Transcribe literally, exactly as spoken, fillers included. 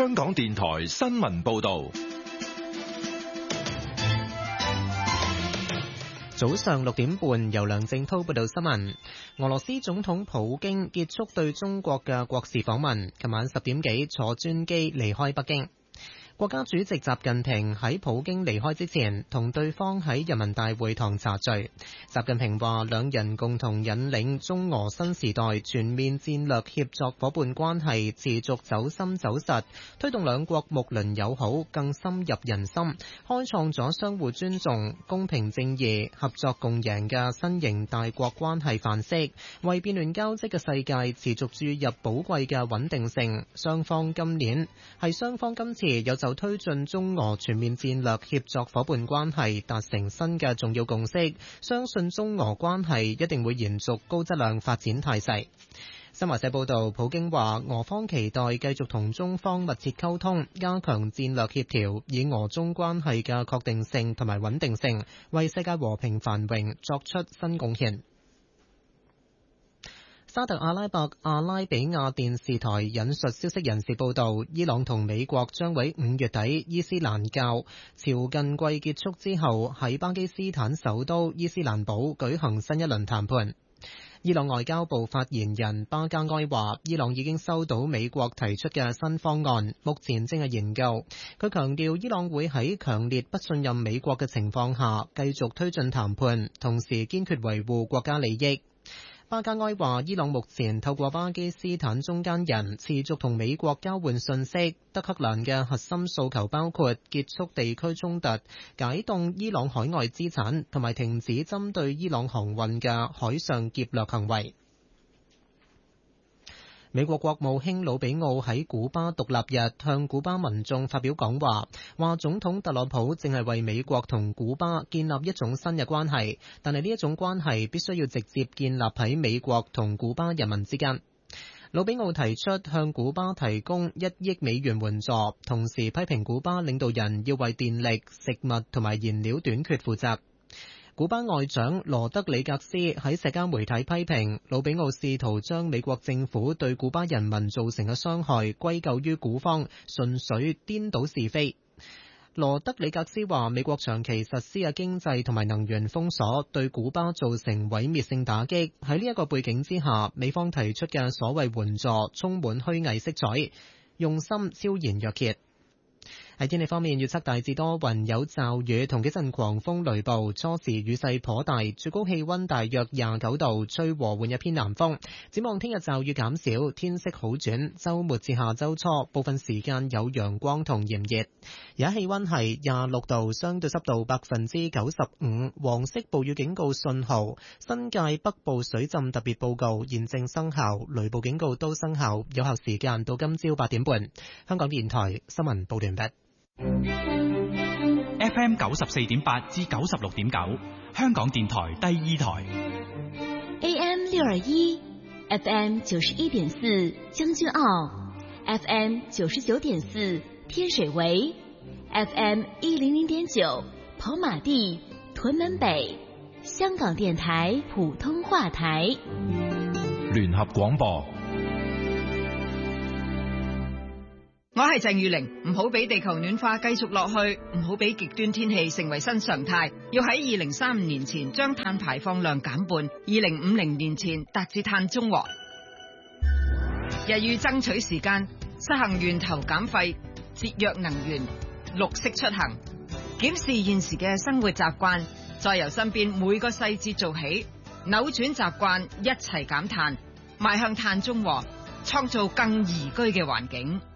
香港電台新聞報道。 早上六點半，由梁正濤報道新聞。俄羅斯總統普京結束對中國嘅國事訪問，琴晚十點幾坐專機離開北京。國家主席習近平喺普京離開之前，同對方喺人民大會堂茶敘。習近平話，兩人共同引領中俄新時代全面戰略協作夥伴關係持續走深走實，推動兩國睦鄰友好更深入人心，開創咗相互尊重、公平正義、合作共贏嘅新型大國關係範式，為變亂交織嘅世界持續注入寶貴嘅穩定性。雙方今年係雙方今次有就推進中俄全面戰略協作夥伴關係達成新嘅重要共識，相信中俄關係一定會延續高質量發展態勢。新華社報道，普京話俄方期待繼續同中方密切溝通，加強戰略協調，以俄中關係嘅確定性同埋穩定性，為世界和平繁榮作出新貢獻。沙特阿拉伯阿拉比亞電視台引述消息人士報道，伊朗同美國將喺五月底伊斯蘭教朝覲季結束之後，喺巴基斯坦首都伊斯蘭堡舉行新一輪談判。伊朗外交部發言人巴加埃話，伊朗已經收到美國提出嘅新方案，目前正係研究。佢強調，伊朗會喺強烈不信任美國嘅情況下繼續推進談判，同時堅決維護國家利益。巴加埃話，伊朗目前透過巴基斯坦中間人持續同美國交換信息。德黑蘭嘅核心訴求包括結束地區衝突、解凍伊朗海外資產，同埋停止針對伊朗航運嘅海上劫掠行為。美國國務卿魯比奧喺古巴獨立日向古巴民眾發表講話，話總統特朗普正係為美國同古巴建立一種新嘅關係，但係呢一種關係必須要直接建立喺美國同古巴人民之間。魯比奧提出向古巴提供一億美元援助，同時批評古巴領導人要為電力、食物同埋燃料短缺負責。古巴外長羅德里格斯喺社交媒體批評魯比奧試圖將美國政府對古巴人民造成嘅傷害歸咎於古方，純粹顛倒是非。羅德里格斯話，美國長期實施嘅經濟同埋能源封鎖對古巴造成毀滅性打擊，喺呢一個背景之下，美方提出嘅所謂援助充滿虛偽色彩，用心昭然若揭。喺天氣方面，預測大致多雲有驟雨同幾陣狂風雷暴，初時雨勢頗大，最高氣溫大約廿九度，吹和緩一偏南風。展望聽日驟雨減少，天色好轉，周末至下周初部分時間有陽光同炎熱。而家氣溫係廿六度，相對濕度百分之九十五，黃色暴雨警告信號，新界北部水浸特別報告現正生效，雷暴警告都生效，有效時間到今朝八點半。香港電台新聞報道完畢。 F M 九十四點八至九十六點九，香港電台第二台。 A M 六二一 ，F M 九十一點四將軍澳 ，F M 九十九點四天水圍 ，F M 一零零點九跑馬地屯門北，香港電台普通話台。 聯合廣播。 我係鄭裕玲，唔好俾地球暖化繼續落去，唔好俾極端天氣成為新常態，要喺二零三五年前將碳排放量減半，二零五零年前達至碳中和。日欲爭取時間，實行源頭減廢、節約能源、綠色出行，檢視現時嘅生活習慣，再由身邊每個細節做起，扭轉習慣，一齊減碳，邁向碳中和，創造更宜居嘅環境。